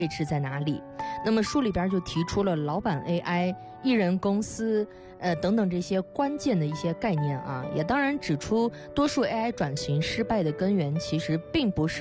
位置在哪里。那么书里边就提出了老板 AI、艺人公司等等这些关键的一些概念啊，也当然指出多数 AI 转型失败的根源其实并不是